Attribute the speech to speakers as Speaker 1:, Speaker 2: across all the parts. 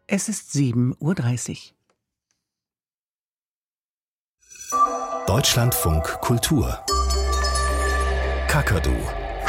Speaker 1: Es ist 7:30 Uhr.
Speaker 2: Deutschlandfunk Kultur. Kakadu.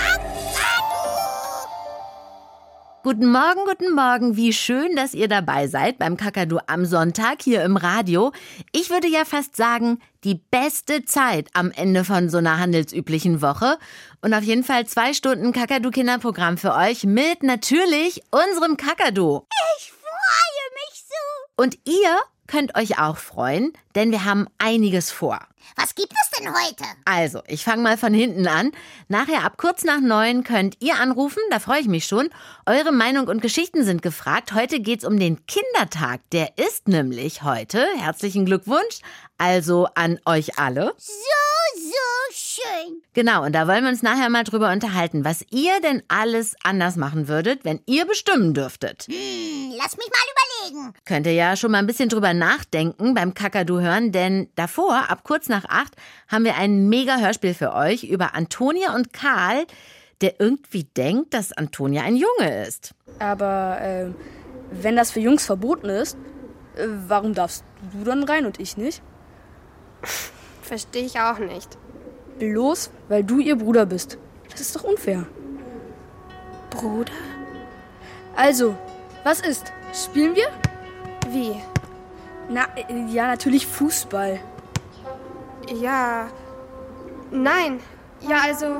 Speaker 3: Guten Morgen, wie schön, dass ihr dabei seid beim Kakadu am Sonntag hier im Radio. Ich würde ja fast sagen, die beste Zeit am Ende von so einer handelsüblichen Woche. Und auf jeden Fall 2 Stunden Kakadu-Kinderprogramm für euch mit natürlich unserem Kakadu.
Speaker 4: Ich freue mich so.
Speaker 3: Und ihr könnt euch auch freuen, denn wir haben einiges vor.
Speaker 4: Was gibt es denn heute?
Speaker 3: Also, ich fange mal von hinten an. Nachher ab kurz nach 9 könnt ihr anrufen, da freue ich mich schon. Eure Meinung und Geschichten sind gefragt. Heute geht's um den Kindertag. Der ist nämlich heute. Herzlichen Glückwunsch. Also an euch alle.
Speaker 4: So schön.
Speaker 3: Genau, und da wollen wir uns nachher mal drüber unterhalten, was ihr denn alles anders machen würdet, wenn ihr bestimmen dürftet.
Speaker 4: Lass mich mal überlegen.
Speaker 3: Könnt ihr ja schon mal ein bisschen drüber nachdenken beim Kakadu hören, denn davor, ab kurz nach 8, haben wir ein mega Hörspiel für euch über Antonia und Karl, der irgendwie denkt, dass Antonia ein Junge ist.
Speaker 5: Aber wenn das für Jungs verboten ist, warum darfst du dann rein und ich nicht?
Speaker 6: Verstehe ich auch nicht.
Speaker 5: Bloß, weil du ihr Bruder bist. Das ist doch unfair.
Speaker 6: Bruder?
Speaker 5: Also, was ist? Spielen wir?
Speaker 6: Wie?
Speaker 5: Na, ja, natürlich Fußball.
Speaker 6: Ja. Nein. Ja, also.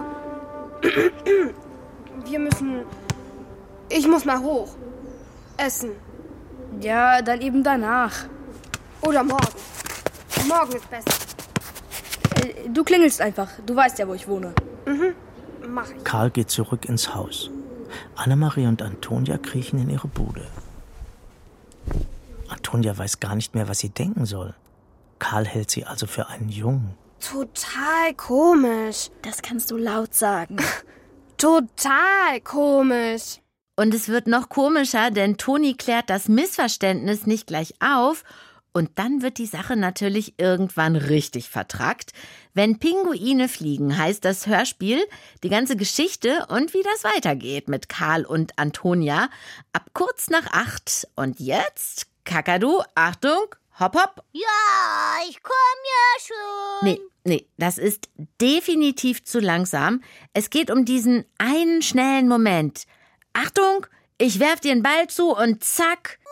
Speaker 6: Ich muss mal hoch. Essen.
Speaker 5: Ja, dann eben danach.
Speaker 6: Oder morgen. Morgen ist besser.
Speaker 5: Du klingelst einfach. Du weißt ja, wo ich wohne.
Speaker 6: Mach ich.
Speaker 7: Karl geht zurück ins Haus. Annemarie und Antonia kriechen in ihre Bude. Antonia weiß gar nicht mehr, was sie denken soll. Karl hält sie also für einen Jungen.
Speaker 6: Total komisch.
Speaker 5: Das kannst du laut sagen.
Speaker 6: Total komisch.
Speaker 3: Und es wird noch komischer, denn Toni klärt das Missverständnis nicht gleich auf. Und dann wird die Sache natürlich irgendwann richtig vertrackt. Wenn Pinguine fliegen, heißt das Hörspiel, die ganze Geschichte und wie das weitergeht mit Karl und Antonia. Ab kurz nach 8. Und jetzt, Kakadu, Achtung, hopp, hopp.
Speaker 4: Ja, ich komm ja schon.
Speaker 3: Nee, das ist definitiv zu langsam. Es geht um diesen einen schnellen Moment. Achtung, ich werf dir den Ball zu und zack.